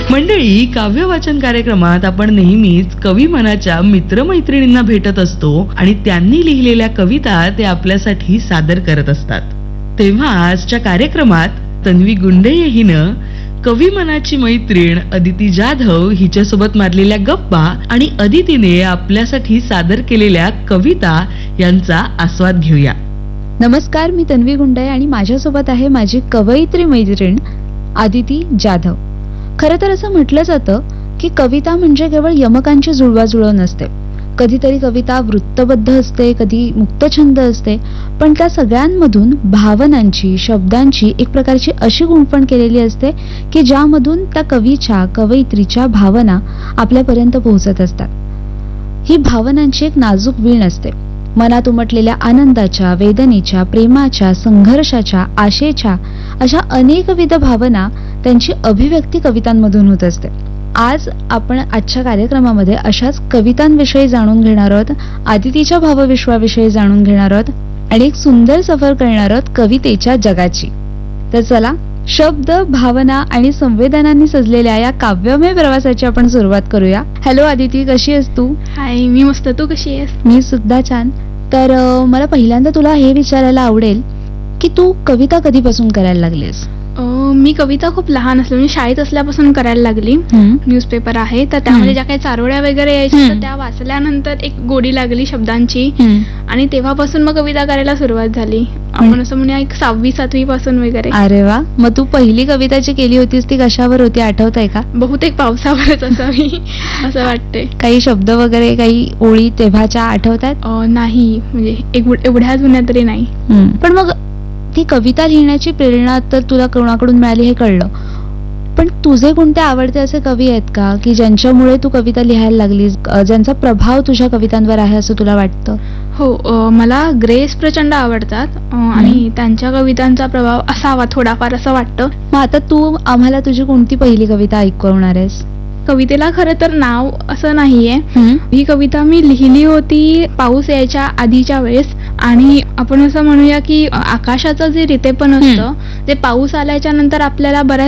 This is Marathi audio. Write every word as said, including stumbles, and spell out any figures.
मंडळी, काव्य वाचन कार्यक्रमात आपण नेहमीच कवी मनाच्या मित्रमैत्रिणींना भेटत असतो आणि त्यांनी लिहिलेल्या कविता ते आपल्यासाठी सादर करत असतात. तेव्हा आजच्या कार्यक्रमात तन्वी गुंडे हिनं कवी मनाची मैत्रीण अदिती जाधव हिच्यासोबत मारलेल्या गप्पा आणि अदितीने आपल्यासाठी सादर केलेल्या कविता यांचा आस्वाद घेऊया. नमस्कार, मी तन्वी गुंडे आणि माझ्यासोबत आहे माझी कवयित्री मैत्रीण अदिती जाधव. खरं तर असं म्हटलं जातं की कविता म्हणजे केवळ यमकांची जुळवाजुळव नसते. कधीतरी कविता वृत्तबद्ध असते, कधी मुक्तछंद असते, पण त्या सगळ्यांमधून भावनांची, शब्दांची एक प्रकारची अशी गुंफण केलेली असते की ज्यामधून त्या कवीच्या, कवयित्रीच्या भावना आपल्यापर्यंत पोहोचत असतात. ही भावनांची एक नाजूक वीण असते. मनात उमटलेल्या आनंदाच्या, वेदनेच्या, प्रेमाच्या, संघर्षाच्या, आशेच्या अशा अनेकविध भावना त्यांची अभिव्यक्ती कवितांमधून होत असते. आज आपण आजच्या कार्यक्रमामध्ये अशाच कवितांविषयी जाणून घेणार आहोत, आदितीच्या भावविश्वाविषयी जाणून घेणार आहोत आणि एक सुंदर सफर करणार आहोत कवितेच्या जगाची. तर चला, शब्द, भावना आणि संवेदनांनी सजलेल्या या काव्यमय प्रवासाची आपण सुरुवात करूया. हॅलो आदिती, कशी आहेस तू? हाय, मी मस्त. तू कशी आहेस? मी सुद्धा छान. तर मला पहिल्यांदा तुला हे विचारायला आवडेल की तू कविता कधीपासून करायला लागलीस? मी कविता खूप लहान असल्या म्हणजे शाळेत असल्यापासून करायला लागली. न्यूजपेपर आहे तर त्यामध्ये ज्या काही चारोळ्या वगैरे यायच्या तर त्या वाचल्यानंतर एक गोडी लागली शब्दांची आणि तेव्हापासून मग कविता करायला सुरुवात झाली. आपण असं म्हणूया एक सहावी सातवी पासून वगैरे. अरे वा. मग तू पहिली कविता जी केली होतीस ती कशावर होती, आठवत आहे का? बहुतेक पावसावरच असावी असं वाटते. काही शब्द वगैरे, काही ओळी तेव्हाच्या आठवतात? नाही, म्हणजे एवढ्या जुन्या तरी नाही. पण मग ती कविता लिहिण्याची प्रेरणा तर तुला कोणाकडून मिळाली हे कळलं, पण तुझे कोणते आवडते असे कवी आहेत का की ज्यांच्यामुळे तू कविता लिहायला लागलीस, ज्यांचा प्रभाव तुझ्या कवितांवर आहे असं तुला वाटतं? हो, मला ग्रेस प्रचंड आवडतात आणि त्यांच्या कवितांचा प्रभाव असावा थोडाफार असं वाटतं. मग आता तू आम्हाला तुझी कोणती पहिली कविता ऐकवणार आहेस? कवितेला खरं तर नाव असं नाहीये. ही कविता मी लिहिली होती पाऊस यायच्या आधीच्या वेळेस आणि आपण असं म्हणूया की आकाशाचं जे रितेपण असतं ते पाऊस आल्याच्या नंतर आपल्याला बऱ्याच